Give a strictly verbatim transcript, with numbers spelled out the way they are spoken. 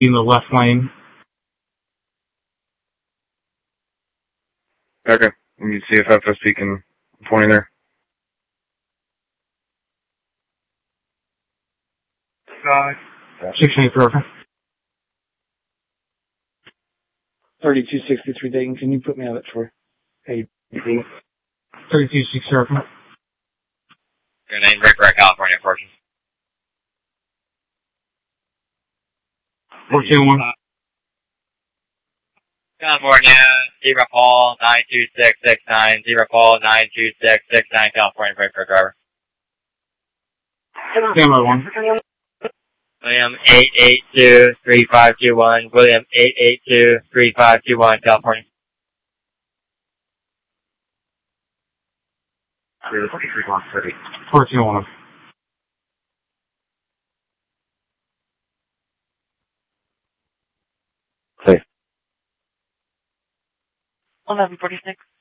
in the left lane. Okay. Let me see if F S P can point in there. Uh, sixteen eight, okay. thirty-two sixty-three Dayton, can you put me on it for A B? thirty-two six, okay. Your name, Rick, California, fourteen. fourteen one. California, zero Paul, nine two six six nine, zero Paul, nine two six six nine, California, break for driver. Stand by one. William eight eight two three five two one, William eight eight two three five two one, California. fourteen one. Safe. eleven forty-six.